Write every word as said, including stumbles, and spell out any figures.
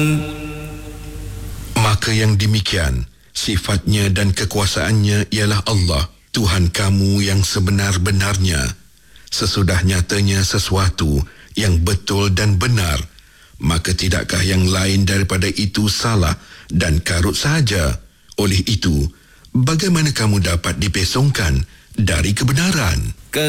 Maka yang demikian, sifatnya dan kekuasaannya ialah Allah, Tuhan kamu yang sebenar-benarnya. Sesudah nyatanya sesuatu yang betul dan benar, maka tidakkah yang lain daripada itu salah dan karut sahaja? Oleh itu, bagaimana kamu dapat dipesongkan dari kebenaran?